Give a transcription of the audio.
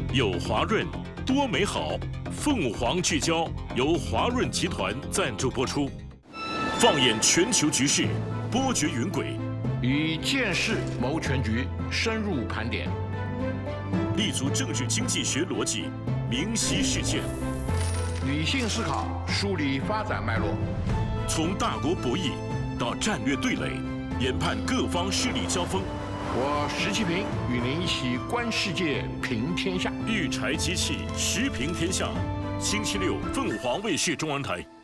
有华润，多美好。凤凰聚焦由华润集团赞助播出。放眼全球局势，波谲云诡， 以见识谋全局，深入盘点， 立足政治经济学逻辑，明晰事件， 理性思考，梳理发展脉络。 从大国博弈到战略对垒，研判各方势力交锋。 我石其平与您一起观世界，评天下。 育柴机器，时评天下。星期六，凤凰卫视中文台。